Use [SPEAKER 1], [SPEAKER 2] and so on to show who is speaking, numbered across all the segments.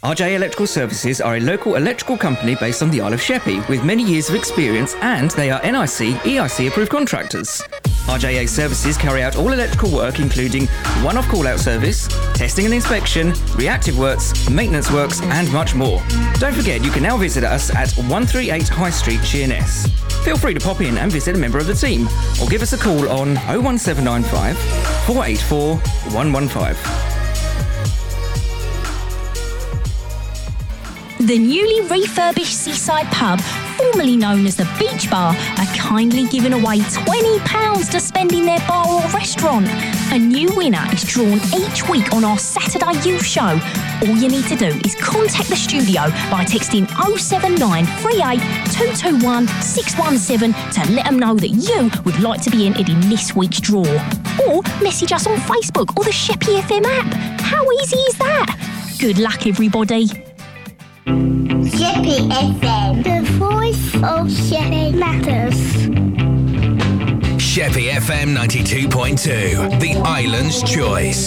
[SPEAKER 1] RJ Electrical Services are a local electrical company based on the Isle of Sheppey with many years of experience, and they are NIC, EIC approved contractors. RJA Services carry out all electrical work including one-off call-out service, testing and inspection, reactive works, maintenance works and much more. Don't forget you can now visit us at 138 High Street, Sheerness. Feel free to pop in and visit a member of the team or give us a call on 01795 484 115.
[SPEAKER 2] The newly refurbished Seaside Pub, formerly known as the Beach Bar, are kindly giving away £20 to spend in their bar or restaurant. A new winner is drawn each week on our Saturday Youth Show. All you need to do is contact the studio by texting 07938 221 617 to let them know that you would like to be entered in this week's draw. Or message us on Facebook or the Sheppey FM app. How easy is that? Good luck, everybody.
[SPEAKER 3] Sheppey FM, the voice of Sheppey matters.
[SPEAKER 4] Sheppey FM 92.2, the island's choice.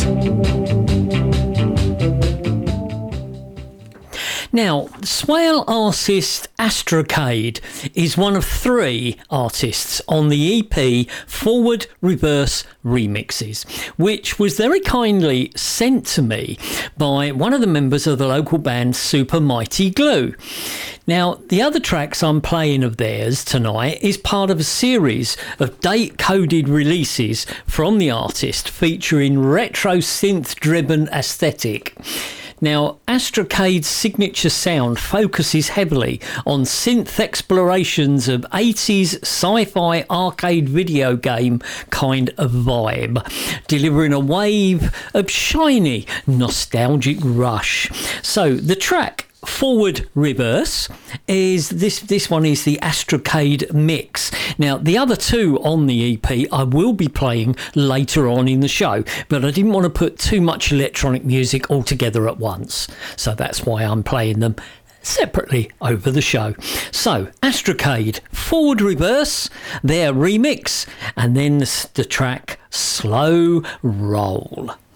[SPEAKER 5] Now, Swale artist Astrocade is one of 3 artists on the EP Forward Reverse Remixes, which was very kindly sent to me by one of the members of the local band Super Mighty Glue. Now, the other tracks I'm playing of theirs tonight is part of a series of date-coded releases from the artist featuring retro synth-driven aesthetic. Now, Astrocade's signature sound focuses heavily on synth explorations of 80s sci-fi arcade video game kind of vibe, delivering a wave of shiny, nostalgic rush. So, the track Forward Reverse is this one is the Astrocade mix. Now the other 2 on the EP I will be playing later on in the show, but I didn't want to put too much electronic music all together at once, so that's why I'm playing them separately over the show. So Astrocade Forward Reverse, their remix, and then the track Slow Roll.